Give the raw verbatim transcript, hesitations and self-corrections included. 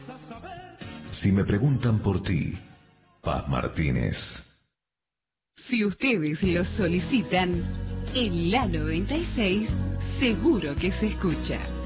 Si me preguntan por ti, Paz Martínez. Si ustedes lo solicitan, en la noventa y seis seguro que se escucha.